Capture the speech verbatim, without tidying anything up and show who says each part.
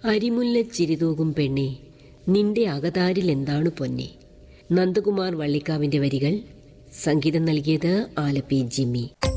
Speaker 1: അരിമുല്ല ചിരിതൂകും പെണ്ണെ, നിന്റെ അകതാരിൽ എന്താണ് പൊന്നെ. നന്ദകുമാർ വള്ളിക്കാവിന്റെ വരികൾ, സംഗീതം നൽകിയത് ആലപ്പി ജിമ്മി.